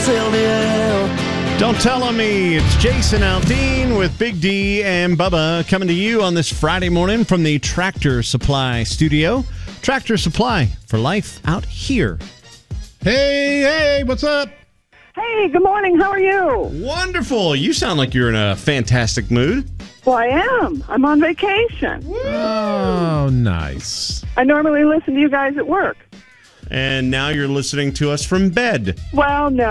Silvio. Don't tell on me. It's Jason Aldean with Big D and Bubba coming to you on this Friday morning from the Tractor Supply studio. Tractor Supply for life out here. Hey, what's up? Hey, good morning. How are you? Wonderful. You sound like you're in a fantastic mood. Well, I am. I'm on vacation. Oh, nice. I normally listen to you guys at work. And now you're listening to us from bed. Well, no.